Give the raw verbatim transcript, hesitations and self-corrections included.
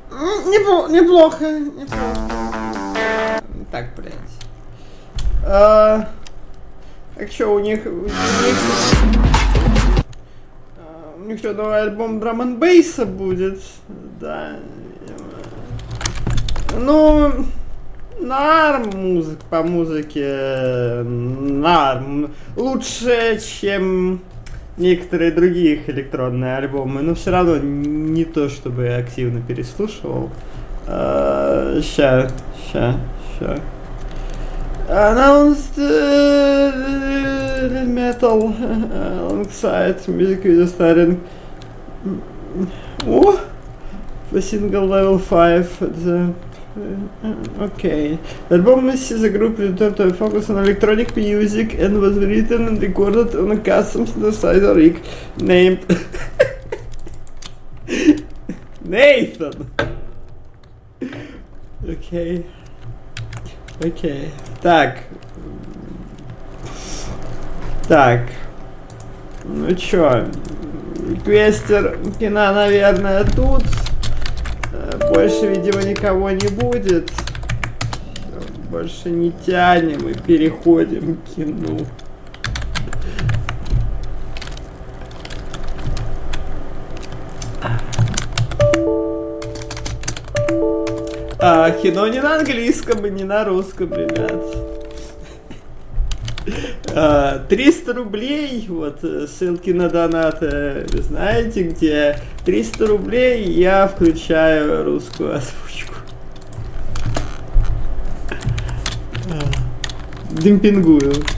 Неплохо, неплохо, неплохо. Так, блядь. А, так что, у них... У них, у них что, новый альбом драм н бейса будет? Да. Ну... Нарм музык по музыке... Нарм. Лучше, чем... некоторые другие электронные альбомы, но все равно не то, чтобы я активно переслушивал. Uh, ща, ща, ща. Announced uh, metal uh, alongside music video starting. О! For single level five. The Okay. The album sees the group return to a focus on electronic music and was written and recorded on a custom synthesizer rig named Nathan. Okay. Okay. Так. Так. Ну чё, квестер кино, наверное, тут. Больше, видимо, никого не будет. Больше не тянем и переходим к кино. А, кино не на английском и не на русском, ребят. А, триста рублей, вот ссылки на донаты, вы знаете где. триста рублей я включаю русскую озвучку. Демпингую.